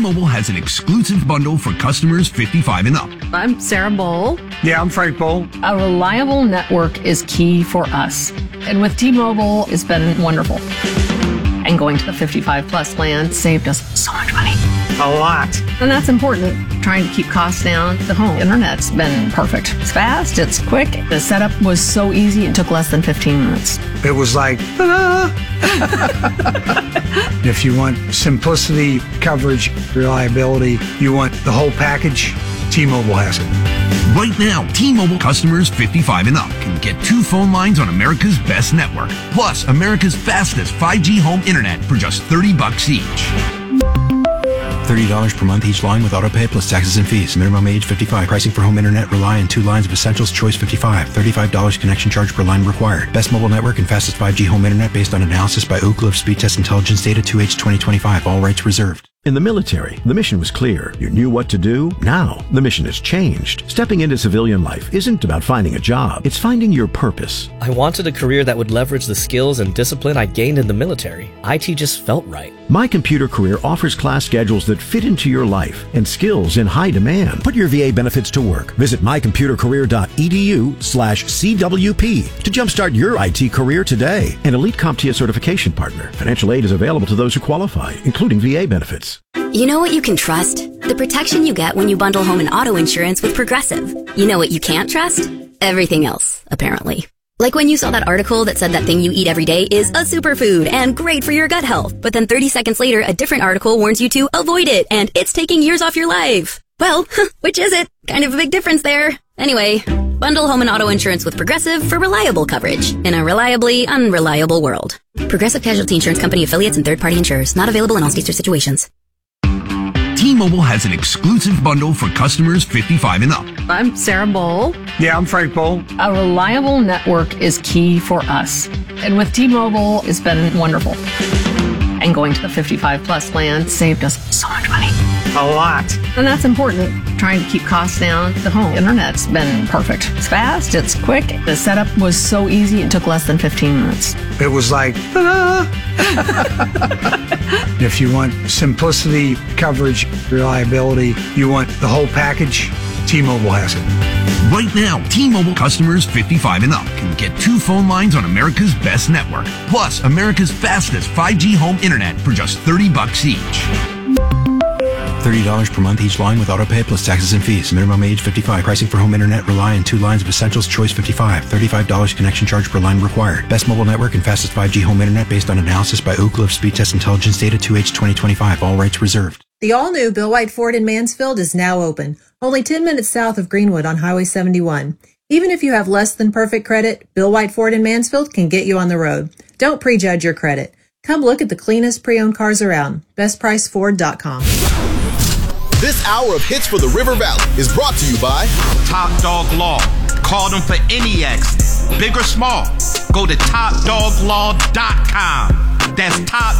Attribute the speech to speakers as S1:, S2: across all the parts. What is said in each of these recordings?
S1: T-Mobile has an exclusive bundle for customers 55 and up.
S2: I'm Sarah Bowl.
S3: Yeah, I'm Frank Bowl.
S2: A reliable network is key for us. And with T-Mobile, it's been wonderful. And going to the 55 plus plan saved us so much money.
S3: A lot.
S2: And that's important. Trying to keep costs down. The home internet's been perfect. It's fast, it's quick. The setup was so easy, it took less than 15 minutes.
S3: It was like, ta-da! If you want simplicity, coverage, reliability, you want the whole package, T-Mobile has it.
S1: Right now, T-Mobile customers 55 and up can get 2 phone lines on America's best network, plus America's fastest 5G home internet for just $30 each.
S4: $30 per month each line with autopay plus taxes and fees. Minimum age 55. Pricing for home internet rely on 2 lines of Essentials Choice 55. $35 connection charge per line required. Best mobile network and fastest 5G home internet based on analysis by Oak Cliff Speed Test Intelligence Data 2H 2025. All rights reserved.
S5: In the military, the mission was clear. You knew what to do. Now, the mission has changed. Stepping into civilian life isn't about finding a job. It's finding your purpose.
S6: I wanted a career that would leverage the skills and discipline I gained in the military. IT just felt right.
S5: My Computer Career offers class schedules that fit into your life and skills in high demand. Put your VA benefits to work. Visit mycomputercareer.edu/CWP to jumpstart your IT career today. An elite CompTIA certification partner. Financial aid is available to those who qualify, including VA benefits.
S7: You know what you can trust? The protection you get when you bundle home and auto insurance with Progressive. You know what you can't trust? Everything else, apparently. Like when you saw that article that said that thing you eat every day is a superfood and great for your gut health. But then 30 seconds later, a different article warns you to avoid it and it's taking years off your life. Well, which is it? Kind of a big difference there. Anyway, bundle home and auto insurance with Progressive for reliable coverage in a reliably unreliable world. Progressive Casualty Insurance Company affiliates and third-party insurers. Not available in all states or situations.
S1: T-Mobile has an exclusive bundle for customers 55 and up.
S2: I'm Sarah Bowl.
S3: Yeah, I'm Frank Bowl.
S2: A reliable network is key for us. And with T-Mobile, it's been wonderful. And going to the 55 plus plan saved us so much money.
S3: A lot.
S2: And that's important. Trying to keep costs down. The home internet's been perfect. It's fast, it's quick. The setup was so easy, it took less than 15 minutes.
S3: It was like, ta-da! If you want simplicity, coverage, reliability, you want the whole package, T-Mobile has it.
S1: Right now, T-Mobile customers 55 and up can get 2 phone lines on America's best network, plus America's fastest 5G home internet for just $30 each.
S4: $30 per month each line with autopay plus taxes and fees. Minimum age 55. Pricing for home internet rely on 2 lines of Essentials Choice 55. $35 connection charge per line required. Best mobile network and fastest 5G home internet based on analysis by Oak Cliff Speed Test Intelligence Data 2H 2025. All rights reserved.
S8: The all-new Bill White Ford in Mansfield is now open, only 10 minutes south of Greenwood on Highway 71. Even if you have less than perfect credit, Bill White Ford in Mansfield can get you on the road. Don't prejudge your credit. Come look at the cleanest pre-owned cars around. BestPriceFord.com.
S9: This hour of hits for the River Valley is brought to you by
S10: Top Dog Law. Call them for any accident, big or small. Go to TopDogLaw.com. That's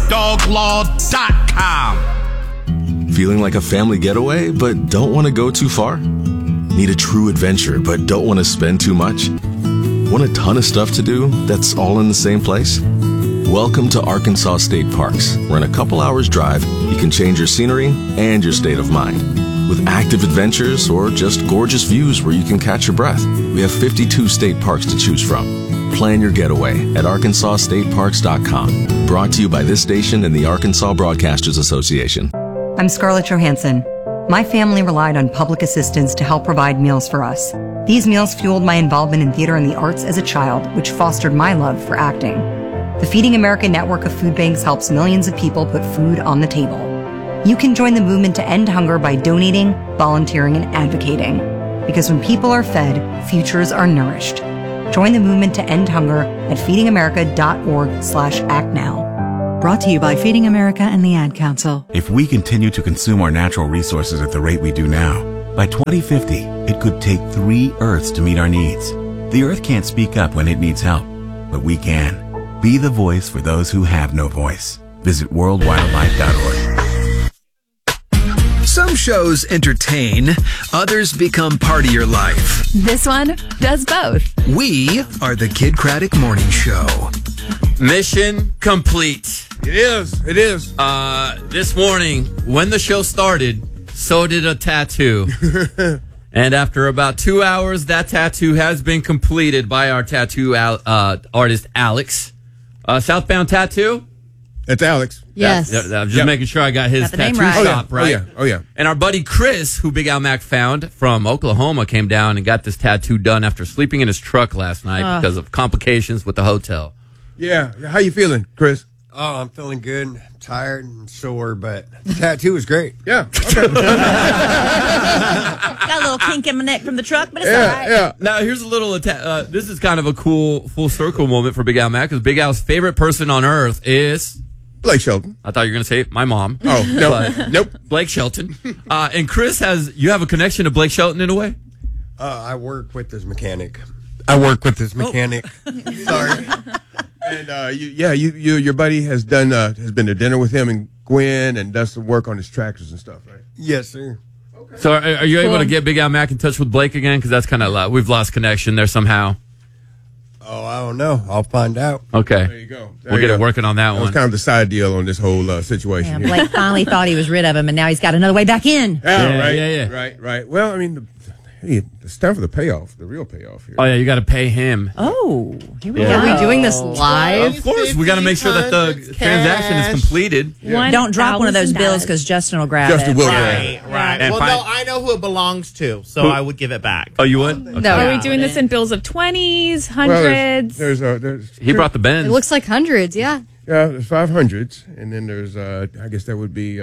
S10: TopDogLaw.com.
S11: Feeling like a family getaway, but don't want to go too far? Need a true adventure, but don't want to spend too much? Want a ton of stuff to do that's all in the same place? Welcome to Arkansas State Parks, where in a couple hours drive, you can change your scenery and your state of mind. With active adventures or just gorgeous views where you can catch your breath, we have 52 state parks to choose from. Plan your getaway at ArkansasStateParks.com. Brought to you by this station and the Arkansas Broadcasters Association.
S12: I'm Scarlett Johansson. My family relied on public assistance to help provide meals for us. These meals fueled my involvement in theater and the arts as a child, which fostered my love for acting. The Feeding America network of food banks helps millions of people put food on the table. You can join the movement to end hunger by donating, volunteering, and advocating. Because when people are fed, futures are nourished. Join the movement to end hunger at feedingamerica.org/actnow.
S13: Brought to you by Feeding America and the Ad Council.
S14: If we continue to consume our natural resources at the rate we do now, by 2050, it could take 3 Earths to meet our needs. The Earth can't speak up when it needs help, but we can. Be the voice for those who have no voice. Visit worldwildlife.org.
S15: Some shows entertain, others become part of your life.
S16: This one does both.
S15: We are the Kid Craddock Morning Show.
S17: Mission complete. It is. It is.
S18: This morning, when the show started, so did a tattoo. And after about 2 hours, that tattoo has been completed by our tattoo artist, Alex. Southbound Tattoo?
S17: That's Alex.
S19: Yes.
S18: I'm just making sure I got his tattoo shop right.
S17: Oh, yeah.
S18: And our buddy Chris, who Big Al Mac found from Oklahoma, came down and got this tattoo done after sleeping in his truck last night because of complications with the hotel.
S17: Yeah. How you feeling, Chris?
S20: Oh, I'm feeling good. I'm tired and sore, but the tattoo was great.
S17: Yeah. Okay.
S19: Got a little kink in my neck from the truck, but it's all right.
S17: Yeah.
S18: Now, here's a little this is kind of a cool full circle moment for Big Al Mac, because Big Al's favorite person on earth is
S17: Blake Shelton.
S18: I thought you were going to say my mom.
S17: Oh, no. Nope.
S18: Blake Shelton. And Chris you have a connection to Blake Shelton in a way?
S20: I work with his mechanic. Sorry.
S17: And your buddy has been to dinner with him and Gwen and does some work on his tractors and stuff, right?
S20: Yes, sir.
S17: Okay.
S18: So are you able to get Big Al Mac in touch with Blake again? Because that's kind of we've lost connection there somehow.
S20: Oh, I don't know. I'll find out.
S18: Okay.
S17: There you go.
S18: We'll get it working on that one.
S17: That was kind of the side deal on this whole situation.
S19: Yeah, Blake finally thought he was rid of him, and now he's got another way back in.
S17: Right. Well, I mean, it's time for the payoff, the real payoff here.
S18: Oh, yeah, you got to pay him.
S19: Oh, here we go.
S2: Are we doing this live?
S18: Of course, we got to make sure that the transaction is completed.
S19: Yeah. Don't drop one of those bills because Justin will grab it.
S21: Right. Well, no, I know who it belongs to, so I would give it back.
S18: Oh, you would? Okay.
S22: No, are we doing this in bills of 20s, hundreds?
S17: Well,
S18: he brought the Benz.
S2: It looks like hundreds, yeah.
S17: Yeah, there's 500s, and then there's I guess that would be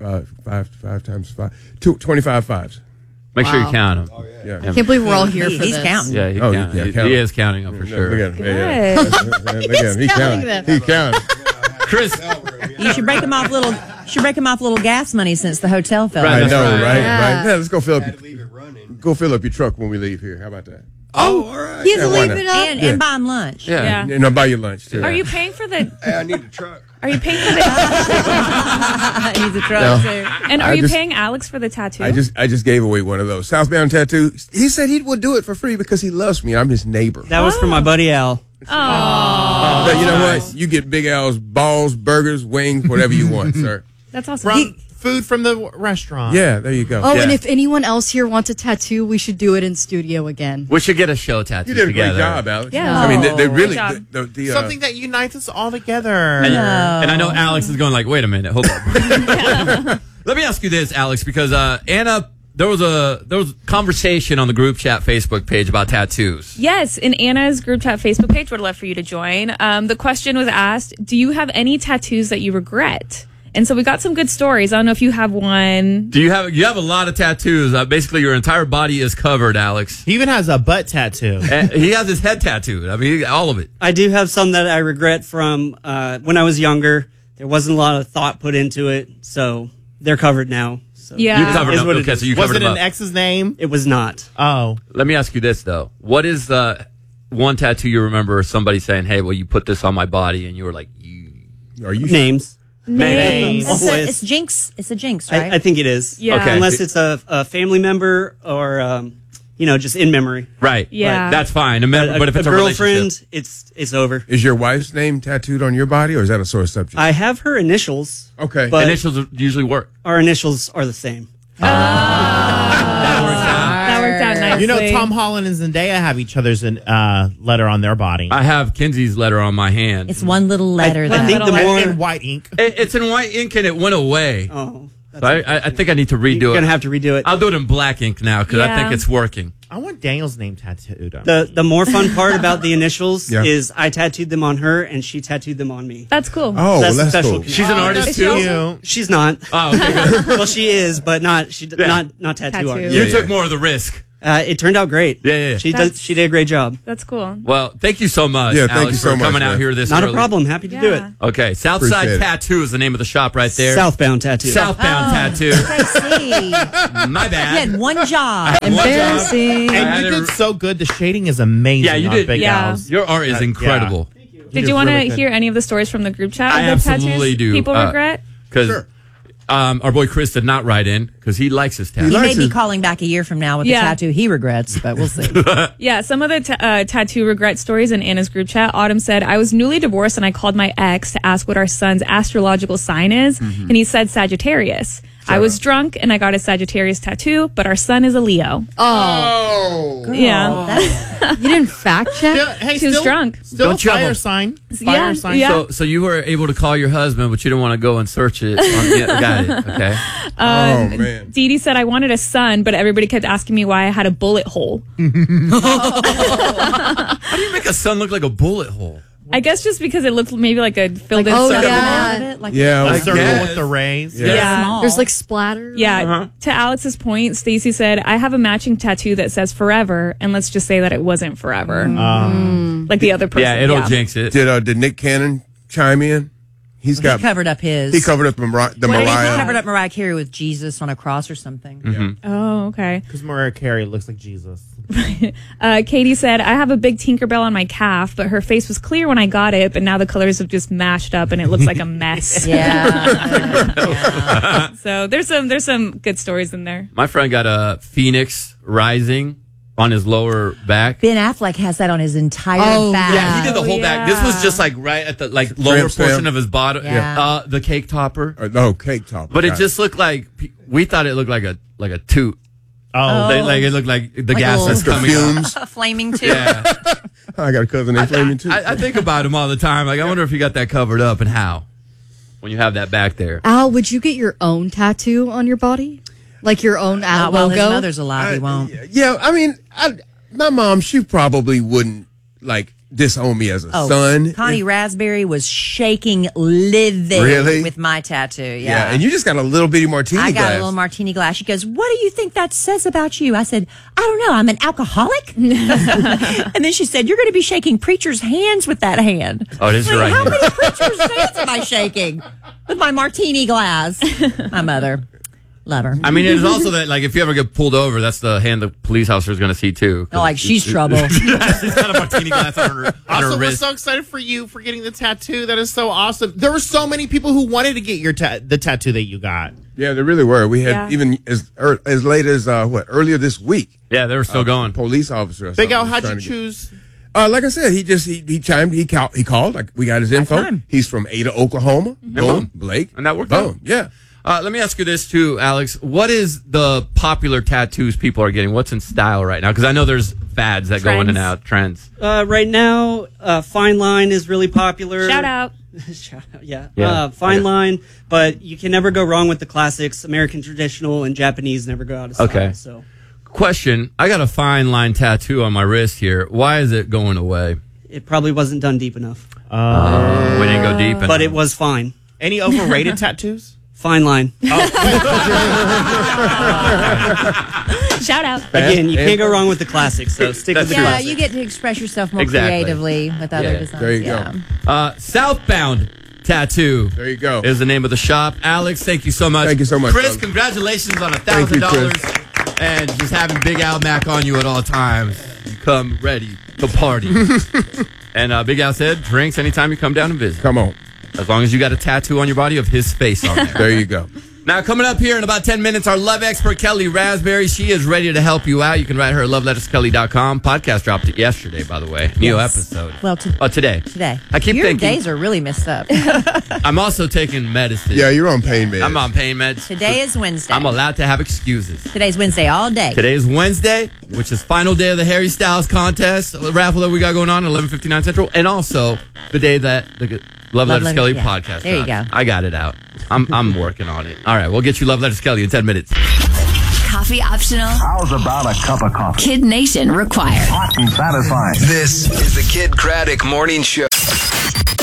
S17: 5 times 5, 25 fives.
S18: Make sure you count them.
S17: Oh, yeah.
S2: I can't believe we're all here for
S19: He's
S2: this.
S19: counting.
S18: Yeah, he is counting them for sure.
S17: Look at him. Look at him. He's counting. He's counting.
S18: Chris,
S19: you should break him off little. Gas money since the hotel fell.
S17: I know, right?
S2: Yeah.
S17: Yeah, let's go fill up. Go fill up your truck when we leave here. How about that?
S19: Oh, all right.
S2: He's leaving it up.
S19: And buy him lunch.
S18: Yeah.
S17: And I'll buy you lunch too.
S22: Are you paying for the?
S20: Hey, I need a truck.
S22: Are you paying for the?
S19: He's a truck too.
S22: And are you paying Alex for the tattoo?
S17: I just gave away one of those Southbound Tattoo. He said he would do it for free because he loves me. I'm his neighbor.
S23: That was for my buddy Al.
S22: Oh.
S17: But you know what? You get Big Al's balls, burgers, wings, whatever you want, sir.
S22: That's awesome.
S21: Food from the restaurant.
S17: Yeah, there you go.
S2: Oh, and if anyone else here wants a tattoo, we should do it in studio again.
S18: we should get a show tattoo
S17: You did a
S18: together.
S17: great job, Alex.
S22: Yeah.
S17: I mean, they really
S22: Good job.
S21: Something that unites us all together.
S18: And I know Alex is going like, wait a minute, hold on. Let me ask you this, Alex, because Anna, there was conversation on the group chat Facebook page about tattoos.
S22: Yes, in Anna's group chat Facebook page, would love for you to join. The question was asked, do you have any tattoos that you regret? And so we got some good stories. I don't know if you have one.
S18: You have a lot of tattoos. Basically, your entire body is covered, Alex.
S21: He even has a butt tattoo.
S18: And he has his head tattooed. I mean, all of it.
S23: I do have some that I regret from when I was younger. There wasn't a lot of thought put into it, so they're covered now. So.
S22: Yeah.
S18: You covered up. Okay, so you covered
S21: Was it
S18: them
S21: an
S18: up.
S21: ex's name?
S23: It was not.
S21: Oh.
S18: Let me ask you this, though. What is the one tattoo you remember somebody saying, hey, well, you put this on my body, and you were like,
S17: are you
S23: names?
S22: Names.
S19: It's jinx. It's a jinx, right?
S23: I think it is.
S22: Yeah.
S18: Okay.
S23: Unless it's a family member or just in memory.
S18: Right.
S22: Yeah.
S18: That's fine. But if it's a
S23: girlfriend,
S18: relationship,
S23: it's over.
S17: Is your wife's name tattooed on your body, or is that a sore subject?
S23: I have her initials.
S17: Okay.
S23: But
S18: initials usually work.
S23: Our initials are the same.
S22: That worked out nicely.
S21: You know, Tom Holland and Zendaya have each other's letter on their body.
S18: I have Kenzie's letter on my hand.
S19: It's one little letter.
S23: I think the more
S21: in white ink.
S18: It's in white ink and it went away.
S23: Oh.
S18: So I think I need to redo it.
S23: You're going to have to redo it.
S18: I'll do it in black ink now because I think it's working.
S21: I want Daniel's name tattooed on.
S23: The more fun part about the initials
S17: Yeah.
S23: is I tattooed them on her and she tattooed them on me.
S22: That's cool.
S17: Oh,
S23: That's
S17: well, that's
S23: special.
S17: cool.
S18: She's an artist too?
S23: She's not.
S18: Oh, okay, good.
S23: Well, she is, but not tattoo artist.
S18: You took more of the risk.
S23: It turned out great.
S18: Yeah.
S23: She did a great job.
S22: That's cool.
S18: Well, thank you so much,
S17: Yeah, thank
S18: Alex,
S17: you so
S18: for
S17: much,
S18: coming out
S17: man.
S18: here this
S23: Not
S18: early.
S23: a problem. Happy to do it.
S18: Okay, Southside
S17: Appreciate it.
S18: Tattoo is the name of the shop right there.
S23: Southbound Tattoo.
S18: Southbound Tattoo.
S19: I
S18: My
S19: see.
S18: bad.
S19: You had one job.
S2: Embarrassing.
S21: And you did so good. The shading is amazing.
S18: Yeah, you
S21: on
S18: did.
S21: Big
S22: Yeah.
S21: Al's.
S18: Your art is incredible.
S22: Did you want to hear any of the stories from the group chat?
S18: I
S22: of the
S18: absolutely
S22: tattoos
S18: do.
S22: People regret?
S18: Because
S21: Sure.
S18: Our boy Chris did not write in because he likes his tattoo.
S19: He may be calling back a year from now with the tattoo he regrets, but we'll see.
S22: Yeah, some of the tattoo regret stories in Anna's group chat. Autumn said, I was newly divorced and I called my ex to ask what our son's astrological sign is, and he said Sagittarius. I was drunk and I got a Sagittarius tattoo, but our son is a Leo.
S5: Oh.
S22: Yeah.
S5: You didn't fact check?
S22: She was drunk.
S21: Still
S18: Don't
S21: a fire sign. Fire sign.
S22: Yeah.
S18: So you were able to call your husband, but you didn't want to go and search it. Got it. Okay.
S17: Oh, man.
S22: Dee Dee said, I wanted a son, but everybody kept asking me why I had a bullet hole.
S18: How do you make a sun look like a bullet hole?
S22: I guess just because it looked maybe like a filled in circle.
S5: Yeah.
S21: A circle with the rays.
S22: Yeah.
S5: There's like splatter.
S22: Yeah. To Alex's point, Stacy said, I have a matching tattoo that says forever, and let's just say that it wasn't forever. Like the other person.
S18: Yeah, it'll jinx it.
S17: Did Nick Cannon chime in?
S19: He covered up his.
S17: He covered up the Mariah.
S19: He covered up Mariah Carey with Jesus on a cross or something.
S18: Mm-hmm.
S22: Oh, okay.
S21: Because Mariah Carey looks like Jesus.
S22: Katie said, I have a big Tinkerbell on my calf, but her face was clear when I got it, but now the colors have just mashed up and it looks like a mess.
S19: Yeah.
S22: So there's some good stories in there.
S18: My friend got a Phoenix Rising on his lower back.
S19: Ben Affleck has that on his entire back.
S18: Yeah, he did the whole back. This was just like right at the lower portion of his bottom.
S19: Yeah.
S18: The cake topper.
S17: Cake topper.
S18: But it just looked like we thought it looked like a toot.
S21: Oh,
S18: it looked like the gas is coming
S17: fumes.
S19: A flaming tube.
S18: Yeah.
S17: I got a cousin named Flaming too.
S18: I think about him all the time. Like, I wonder if he got that covered up and how when you have that back there.
S5: Al, would you get your own tattoo on your body? Like your own Al
S19: Well,
S5: logo?
S19: his mother's alive. He won't.
S17: Yeah, I mean, my mom, she probably wouldn't disown me as a son.
S19: Connie Raspberry was shaking livid with my tattoo. Yeah.
S17: And you just got a little bitty martini glass.
S19: I got a little martini glass. She goes, what do you think that says about you? I said, I don't know. I'm an alcoholic. And then she said, you're going to be shaking preachers' hands with that hand.
S18: Oh, it is right.
S19: How many preachers' hands am I shaking with my martini glass? My mother. Love her.
S18: I mean, it's also that, like, if you ever get pulled over, that's the hand the police officer is going to see, too.
S19: Oh, like, she's trouble.
S18: She's got a martini glass on her
S21: Also, we're
S18: wrist.
S21: so excited for you for getting the tattoo. That is so awesome. There were so many people who wanted to get your the tattoo that you got.
S17: Yeah, there really were. We had even as late as earlier this week.
S18: Yeah, they were still going.
S17: Police officer.
S21: Big Al, how'd you choose?
S17: Like I said, he chimed. He called. Like, we got his info. He's from Ada, Oklahoma. Boom, Blake,
S18: and that worked
S17: boom.
S18: out.
S17: Yeah.
S18: Let me ask you this too, Alex. What is the popular tattoos people are getting? What's in style right now? Because I know there's fads that go in and out, trends.
S23: Right now, Fine Line is really popular.
S22: Shout out.
S23: Shout out, yeah. Fine Line, but you can never go wrong with the classics. American traditional and Japanese never go out of style.
S18: Okay.
S23: So,
S18: question: I got a Fine Line tattoo on my wrist here. Why is it going away?
S23: it probably wasn't done deep enough.
S18: We didn't go deep enough.
S23: But it was fine.
S21: Any overrated tattoos?
S23: Fine line.
S22: Shout out.
S23: Again, you can't go wrong with the classics, so stick with the classics.
S19: You get to express yourself more
S18: Exactly.
S19: creatively with other designs.
S17: There you
S18: go. Southbound Tattoo.
S17: There you go.
S18: Is the name of the shop. Alex, thank you so much.
S17: Thank you so much,
S18: Chris,
S17: brother.
S18: congratulations on
S17: Thank you,
S18: $1,000 and just having Big Al Mac on you at all times. You come ready to party. And Big Al said, drinks anytime you come down and visit.
S17: Come on.
S18: As long as you got a tattoo on your body of his face on there.
S17: There you go.
S18: Now, coming up here in about 10 minutes, our love expert, Kelly Raspberry. She is ready to help you out. You can write her at loveletterskelly.com. Podcast dropped it yesterday, by the way. New episode.
S19: Well,
S18: today.
S19: Today.
S18: I keep
S19: Your
S18: thinking.
S19: days are really messed up.
S18: I'm also taking medicine.
S17: Yeah, you're on pain meds.
S18: I'm on pain meds.
S19: Today is Wednesday.
S18: I'm allowed to have excuses.
S19: Today's Wednesday all day.
S18: Today is Wednesday, which is final day of the Harry Styles contest raffle that we got going on at 11:59 Central, and also the day that the Love Letters Kelly podcast.
S19: There you
S18: drops.
S19: go.
S18: I got it out. I'm working on it. All right, we'll get you Love Letters Kelly in 10 minutes.
S1: Coffee optional. How's about a cup of coffee? Kid Nation required. Hot and satisfying.
S15: This is the Kid Craddock Morning Show.